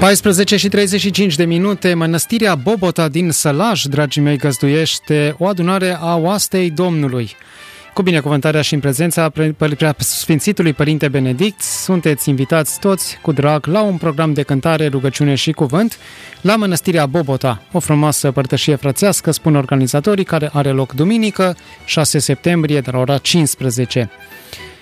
14 și 35 de minute, Mănăstirea Bobota din Sălaj, dragii mei, găzduiește o adunare a Oastei Domnului. Cu binecuvântarea și în prezența Sfințitului Părinte Benedict, sunteți invitați toți cu drag la un program de cântare, rugăciune și cuvânt la Mănăstirea Bobota. O frumoasă părtășie frățească, spun organizatorii, care are loc duminică, 6 septembrie, de la ora 15.